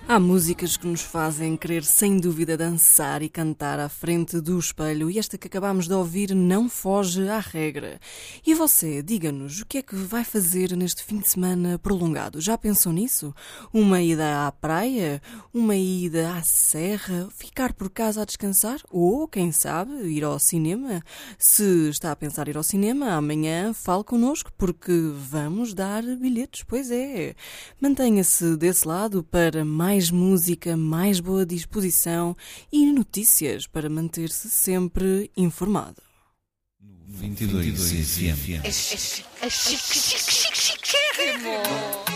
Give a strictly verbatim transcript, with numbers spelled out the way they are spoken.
Há músicas que nos fazem querer sem dúvida dançar e cantar à frente do espelho, e esta que acabámos de ouvir não foge à regra. E você, diga-nos, o que é que vai fazer neste fim de semana prolongado? Já pensou nisso? Uma ida à praia? Uma ida à serra? Ficar por casa a descansar? Ou, quem sabe, ir ao cinema? Se está a pensar ir ao cinema, amanhã fale connosco, porque vamos dar bilhetes, pois é. Mantenha-se desse lado para mais mais música, mais boa disposição e notícias para manter-se sempre informado. vinte e dois C F M. É chique, é chique, chique, chique, chique, chique,